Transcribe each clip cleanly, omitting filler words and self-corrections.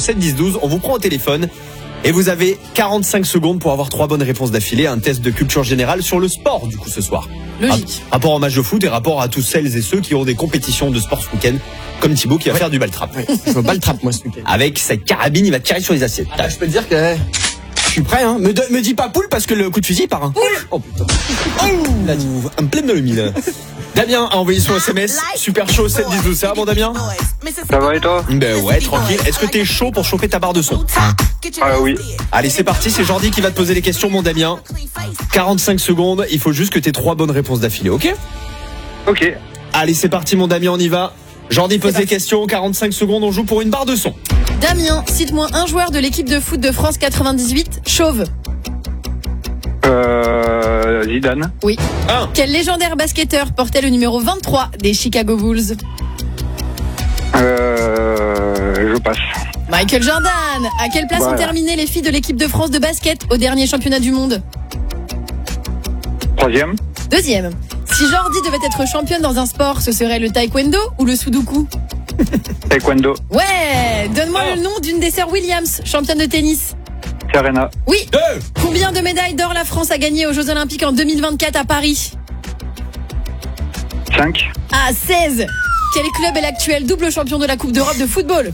7 10 12. On vous prend au téléphone et vous avez 45 secondes pour avoir 3 bonnes réponses d'affilée. Un test de culture générale sur le sport, du coup, ce soir. Logique. Rapport au match de foot et rapport à tous celles et ceux qui ont des compétitions de sport ce week-end, comme Thibaut qui va faire du ball-trap. Je veux ball-trap, moi, ce week-end. Avec sa carabine, il va tirer sur les assiettes. Je peux te dire que je suis prêt, hein. Me dis pas poule parce que le coup de fusil part, hein. Oh putain. Un plein de mine. Damien a envoyé son SMS. Super chaud, 7 10 12. Ça va, bon Damien? Ça va et toi? Ben ouais, tranquille. Est-ce que t'es chaud pour choper ta barre de son? Oui. Allez, c'est parti, c'est Jordi qui va te poser les questions, mon Damien. 45 secondes, il faut juste que t'aies 3 bonnes réponses d'affilée, ok? Ok. Allez, c'est parti, mon Damien, on y va. Jordi pose les questions, 45 secondes, on joue pour une barre de son. Damien, cite-moi un joueur de l'équipe de foot de France 98, chauve. Zidane. Oui. 1. Quel légendaire basketteur portait le numéro 23 des Chicago Bulls? Je passe. Michael Jordan. À quelle place ont Voilà. terminé les filles de l'équipe de France de basket au dernier championnat du monde? 3e. 2e. Si Jordi devait être championne dans un sport, ce serait le taekwondo ou le sudoku? Taekwondo. Ouais. Donne-moi le nom d'une des sœurs Williams, championne de tennis. Serena. Oui. 2. Combien de médailles d'or la France a gagné aux Jeux Olympiques en 2024 à Paris? 5. Ah, 16. Quel club est l'actuel double champion de la Coupe d'Europe de football?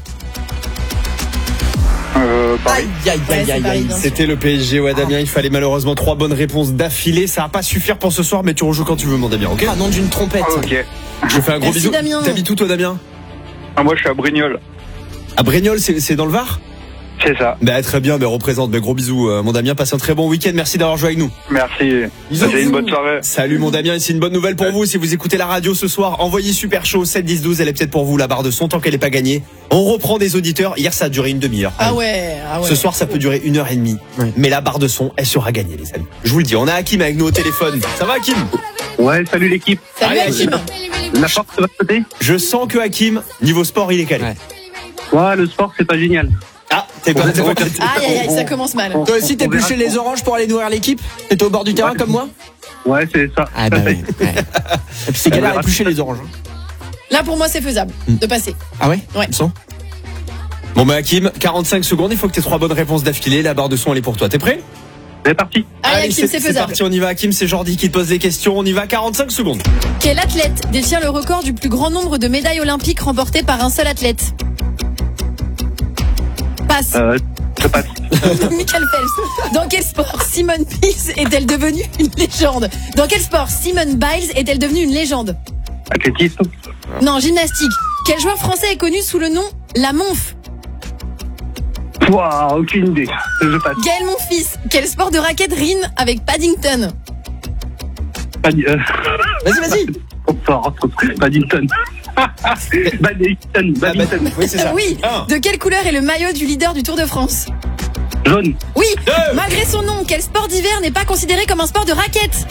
Paris. Aïe, Ouais, c'est Paris, bien sûr. C'était le PSG, ouais, Damien. Il fallait malheureusement 3 bonnes réponses d'affilée. Ça va pas suffire pour ce soir, mais tu rejoues quand tu veux, mon Damien, ok? Ah, nom d'une trompette. Ok. Je fais un gros Merci, bisou. Damien. T'habites où, toi, Damien? Moi, je suis à Brignoles. À Brignoles, c'est dans le Var? C'est ça. Bah, très bien, mais représente. Mais gros bisous, mon Damien. Passe un très bon week-end. Merci d'avoir joué avec nous. Merci. Bisous. Passez une bonne soirée. Salut, mon Damien. Ici, une bonne nouvelle pour vous. Si vous écoutez la radio ce soir, envoyez Super Chaud 7 10 12. Elle est peut-être pour vous, la barre de son, tant qu'elle n'est pas gagnée. On reprend des auditeurs. Hier, ça a duré une demi-heure. Ah ouais. Ce soir, ça peut durer 1h30. Ouais. Mais la barre de son, elle sera gagnée, les amis. Je vous le dis. On a Hakim avec nous au téléphone. Ça va, Hakim? Ouais, salut l'équipe. Salut Allez, Hakim. La porte de votre côté? Je sens que Hakim, niveau sport, il est calé. Ouais. Ouais, le sport, c'est pas génial. Ah, t'es pas Aïe aïe aïe, ça commence mal. Toi aussi, t'épluchais les oranges pour aller nourrir l'équipe? T'étais au bord du terrain comme moi? Ouais, c'est ça. Ah bah oui. Ouais. Et puis c'est galère à éplucher les oranges. Là pour moi c'est faisable de passer. Ah ouais? Ouais. Ils sont Bon, bah, Hakim, 45 secondes. Il faut que t'aies 3 bonnes réponses d'affilée. La barre de son, elle est pour toi. T'es prêt? C'est parti. Allez Hakim, c'est faisable. parti, on y va, Hakim. C'est Jordi qui te pose les questions. On y va, 45 secondes. Quel athlète détient le record du plus grand nombre de médailles olympiques remportées par un seul athlète? Passe. Je passe. Michael Phelps. Dans quel sport Simone Biles est-elle devenue une légende? Dans quel sport Simone Biles est-elle devenue une légende? Athlétisme. Non, gymnastique. Quel joueur français est connu sous le nom La Monf? Ouah, aucune idée. Je passe. Gaël Monfils. Quel sport de raquette rime avec Paddington? Vas-y. Paddington. Badminton. Oui, c'est ça. Oui. Un. De quelle couleur est le maillot du leader du Tour de France? Jaune. Oui. 2. Malgré son nom, quel sport d'hiver n'est pas considéré comme un sport de raquette?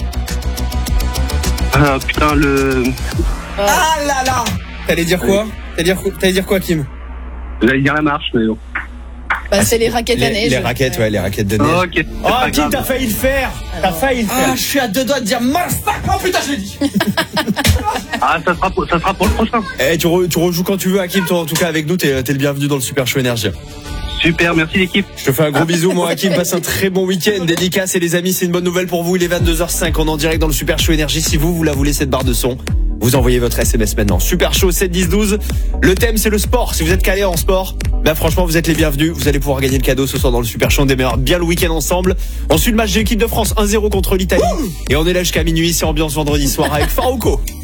Putain, le. Ah là là. T'allais dire quoi? T'allais dire quoi, Hakim? J'allais dire la marche, mais bon. Bah, c'est les raquettes à neige. Les raquettes, ouais, les raquettes de neige. Ok. Oh, Hakim, t'as failli le faire. T'as failli le faire. Ah, je suis à 2 doigts de dire motherfucker. Oh putain, je l'ai dit. Ah, ça sera pour le prochain. Eh, tu rejoues quand tu veux, Hakim. Toi, en tout cas, avec nous, t'es le bienvenu dans le Super Show Énergie. Super, merci l'équipe. Je te fais un gros bisou, mon Hakim. Passe un très bon week-end. Dédicace et les amis, c'est une bonne nouvelle pour vous. Il est 22h05. On est en direct dans le Super Show Énergie. Si vous la voulez, cette barre de son, vous envoyez votre SMS maintenant. Super Show 7 10 12. Le thème, c'est le sport. Si vous êtes calé en sport, bah franchement, vous êtes les bienvenus. Vous allez pouvoir gagner le cadeau ce soir dans le Super Show. On démarre bien le week-end ensemble. Ensuite, le match de l'équipe de France 1-0 contre l'Italie. Et on est là jusqu'à minuit. C'est ambiance vendredi soir avec Farouko.